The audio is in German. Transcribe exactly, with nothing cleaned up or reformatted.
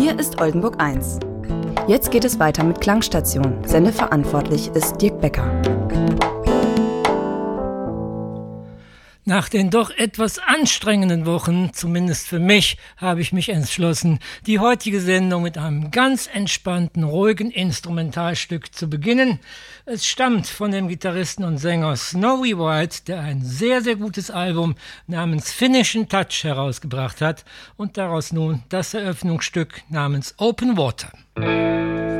Hier ist Oldenburg eins. Jetzt geht es weiter mit Klangstation. Sendeverantwortlich ist Dirk Becker. Nach den doch etwas anstrengenden Wochen, zumindest für mich, habe ich mich entschlossen, die heutige Sendung mit einem ganz entspannten, ruhigen Instrumentalstück zu beginnen. Es stammt von dem Gitarristen und Sänger Snowy White, der ein sehr, sehr gutes Album namens Finishing Touch herausgebracht hat und daraus nun das Eröffnungsstück namens Open Water.